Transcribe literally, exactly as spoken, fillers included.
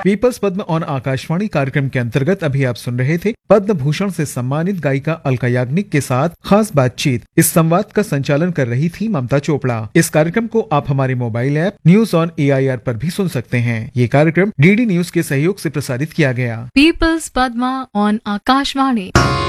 Peoples Padma on Akashvani कार्यक्रम के अंतर्गत अभी आप सुन रहे थे पद्म भूषण से सम्मानित गायिका अलका याग्निक के साथ खास बातचीत। इस संवाद का संचालन कर रही थी ममता चोपड़ा। इस कार्यक्रम को आप हमारे mobile app news on A I R पर भी सुन सकते हैं। ये कार्यक्रम डी डी न्यूज के सहयोग से प्रसारित किया गया। Peoples Padma on Akashvani.